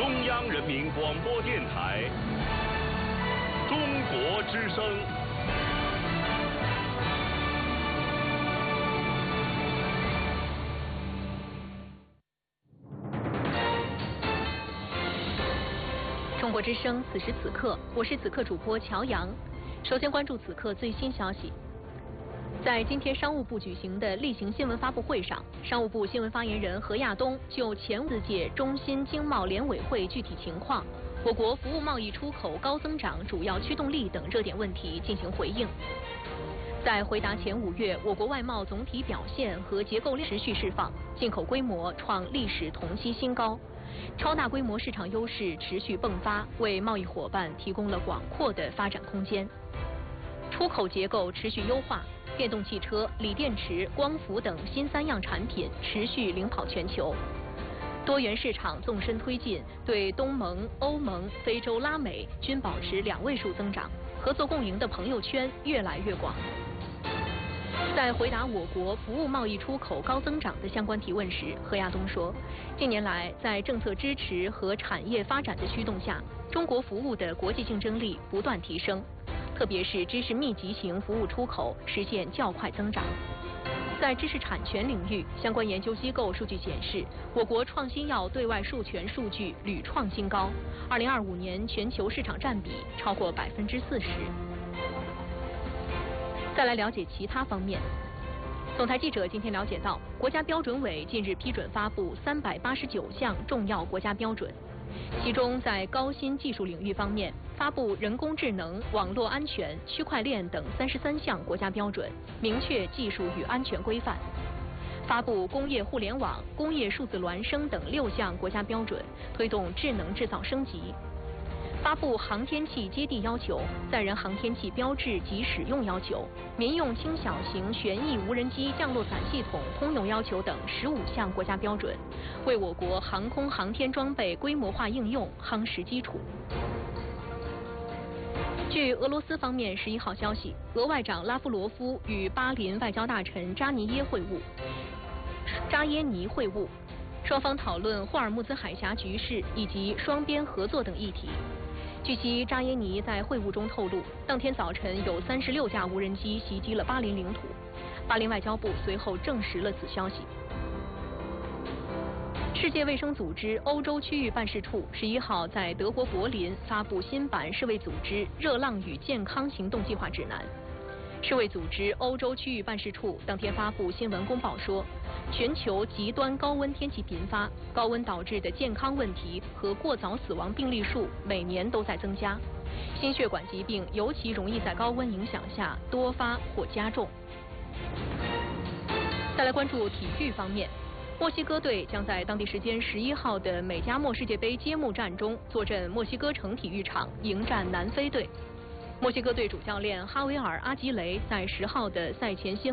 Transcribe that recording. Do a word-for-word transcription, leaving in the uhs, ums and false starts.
中央人民广播电台中国之声。 中国之声，此时此刻，我是此刻主播乔阳。首先关注此刻最新消息。在今天商务部举行的例行新闻发布会上，商务部新闻发言人何亚东就前四届中新经贸联委会具体情况、我国服务贸易出口高增长主要驱动力等热点问题进行回应。在回答前五月我国外贸总体表现和结构链持续释放，进口规模创历史同期新高，超大规模市场优势持续迸发，为贸易伙伴提供了广阔的发展空间。出口结构持续优化，电动汽车、锂电池、光伏等新三样产品持续领跑全球。多元市场纵深推进，对东盟、欧盟、非洲、拉美均保持两位数增长，合作共赢的朋友圈越来越广。在回答我国服务贸易出口高增长的相关提问时，何亚东说，近年来在政策支持和产业发展的驱动下，中国服务的国际竞争力不断提升，特别是知识密集型服务出口实现较快增长。在知识产权领域，相关研究机构数据显示，我国创新药对外授权数据屡创新高，二零二五年全球市场占比超过百分之四十。再来了解其他方面。总台记者今天了解到，国家标准委近日批准发布三百八十九项重要国家标准，其中在高新技术领域方面，发布人工智能、网络安全、区块链等三十三项国家标准，明确技术与安全规范；发布工业互联网、工业数字孪生等六项国家标准，推动智能制造升级；发布航天器接地要求、载人航天器标志及使用要求、民用轻小型旋翼无人机降落伞系统通用要求等十五项国家标准，为我国航空航天装备规模化应用夯实基础。据俄罗斯方面十一号消息，俄外长拉夫罗夫与巴林外交大臣扎尼耶会晤，扎耶尼会晤，双方讨论霍尔木兹海峡局势以及双边合作等议题。据悉，扎耶尼在会晤中透露，当天早晨有三十六架无人机袭击了巴林领土。巴林外交部随后证实了此消息。世界卫生组织欧洲区域办事处十一号在德国柏林发布新版世卫组织热浪与健康行动计划指南。世卫组织欧洲区域办事处当天发布新闻公报说，全球极端高温天气频发，高温导致的健康问题和过早死亡病例数每年都在增加，心血管疾病尤其容易在高温影响下多发或加重。再来关注体育方面，墨西哥队将在当地时间十一号的美加墨世界杯揭幕战中坐镇墨西哥城体育场迎战南非队。墨西哥队主教练哈维尔·阿吉雷在十号的赛前新